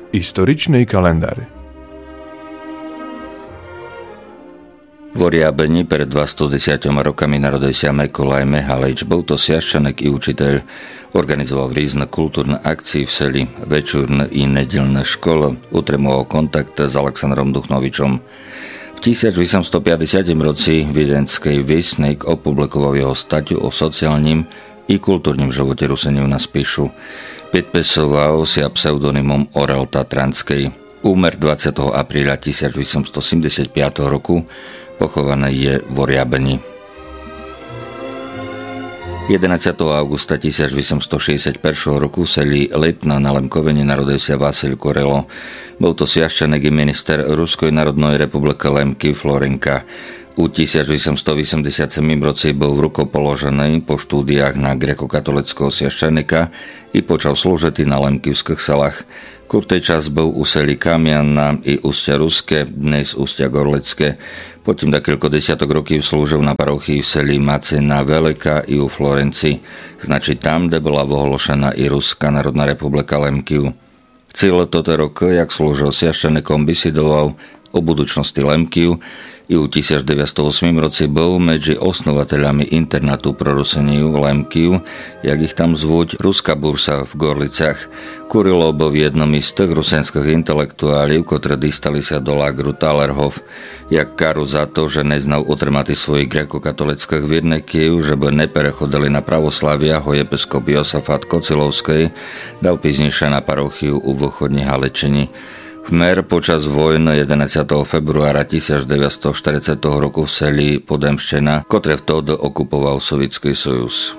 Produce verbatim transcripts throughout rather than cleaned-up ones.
Историчный календарь. V Oriabeni pred dvestodesiatimi rokami narodil sa Mekolaj Mehalič. Bol to sviaščanek i učiteľ. Organizoval rýzne kultúrne akcie v seli, večúrne i nedeľné škole. Utremoval kontakt s Aleksandrom Duchnovičom. V tisícosemstopäťdesiatom roci viedenský vestník opublikoval jeho statiu o sociálnym i kultúrnym živote Ruseňov na Spišu. Podpisoval sa pseudonymom Orel Tatranskej. Úmer dvadsiateho apríla tisícosemstosedemdesiatpäť roku. Pochované je v Oriabeni. jedenásteho augusta tisícosemstošesťdesiatjeden roku v seli Lipna na Lemkoveni narodil sa Vasil Korelo. Bol to sviaščanek i minister Ruskej národnej republiky Lemky Florenka. U tisícosemstoosemdesiatsedem roci bol v rukopoložený po štúdiách na grekokatolického sviaščanika i počal slúžiť na lemkivských selách. Kurtej čas bol u seli Kamianna i Ustia Ruské, dnes Ustia Gorlecké. Potom dakeľko desiatok rokov slúžil na parochii v seli Macena Velika i u Florenci, znači tam, kde bola ohlošená i Ruská národná republika Lemkiv. Cíle toto roky, jak slúžil sviaščanikom, besidoval o budúcnosti Lemkiv i u devätnásťstoosem roci bol medzi osnovateľami internátu pro Ruseniu v Lemkiv, jak ich tam zvúť, Ruská bursa v Gorlicach. Kurilo bol jednom z tých rusenských intelektuálov, ktoré dostali sa do lágru Talerhov, jak karu za to, že neznal utrmati svojich grekokatolických viernikov, že by neprechodili na pravoslavia, ho episkop Josafat Kocilovský dal píznejšie na parochiu u východní Halečini. Khmer počas vojny jedenásteho februára tisícdeväťstoštyridsať roku v seli Podemščena, ktoré vtedy okupoval Sovietský sojuz.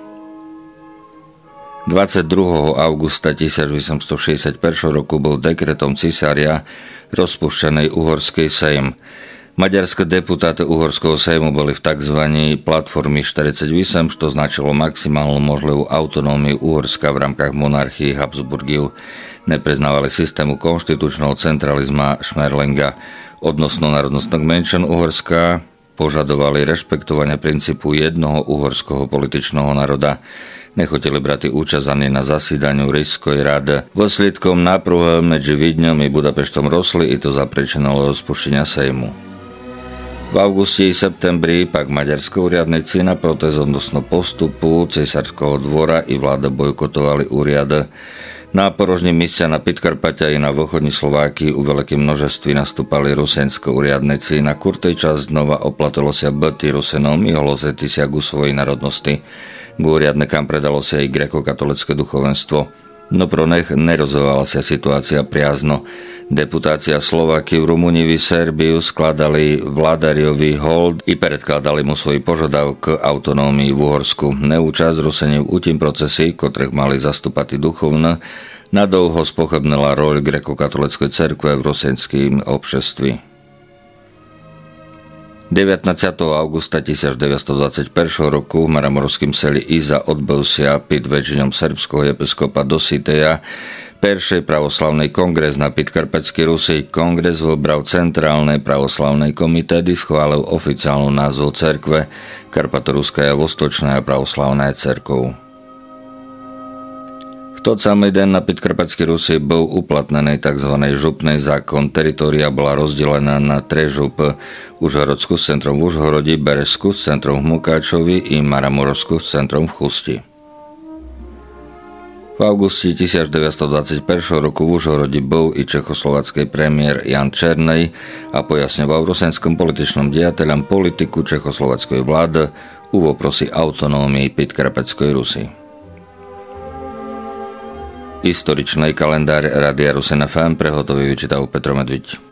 dvadsiateho druhého augusta tisícosemstošesťdesiatjeden roku bol dekretom cisária rozpušťaný Uhorský sejm. Maďarské deputáty Uhorského sejmu boli v tzv. Platformy štyridsaťosem, čo značilo maximálnu možlivú autonómiu Uhorska v rámkach monarchii Habsburgiu. Nepriznávali systému konštitučného centralizma Šmerlinga. Odnosno národnostných menšin Uhorska požadovali rešpektovanie princípu jednoho uhorského političného národa. Nechotili brati účasť ani na zasídaniu Ríšskej rady. Dôsledkom nápruhy medzi Vídňom i Budapeštom rosli i to zaprečenalo rozpuštenia sejmu. V auguste i septembri pak maďarské úriadnici na protest odnosno postupu císarského dvora i vláda bojkotovali úriady. Na porožní mieste na Podkarpatia i na východní Slovákii u veľkém množství nastúpali rusenské úriadnici. Na kurtej čas znova oplatilo sa byty Rusenom i holozeti sa ku svojej národnosti. K úriadnikám predalo sa i grekokatolické duchovenstvo. No pro nech nerozhovala sa situácia priazno. Deputácia Slováky v Rumunii i Serbiu skladali vládariovi hold i predkladali mu svoj požiadav k autonómii v Uhorsku. Neúčasť Ruseňov u tým procesy, ktorých mali zastúpať duchovne, nadouho spochybnila roľ grekokatolíckej cerkve v rusenským obšeství. devätnásteho augusta tisícdeväťstodvadsaťjeden roku v Maramorskom seli Iza odbil sa pod vedením srbského episkopa Dositeja Peršej pravoslavnej kongres na Podkarpatskej Rusi. Kongres vybral Centrálnej pravoslavnej komitédy, schválil oficiálnu názvu cerkve Karpatoruská Vostočná pravoslavná cerkov. V tot samý den na Podkarpatskej Rusi bol uplatnený tzv. Župný zákon. Teritória bola rozdelená na tri župy: Užhorodskú s centrom v Užhorodi, Bereskú s centrom v Mukáčovi i Maramorsku s centrom v Chusti. V auguste tisícdeväťstodvadsaťjeden roku v Užhorodi bol i čechoslovacký premiér Jan Černej a pojasňoval rusenskom političnom diateľom politiku čechoslovackej vlády u voprosi autonómii Podkarpatskej Rusy. Historičný kalendár Rádia Rusen ef em prehotový vyčítal Petro Medviť.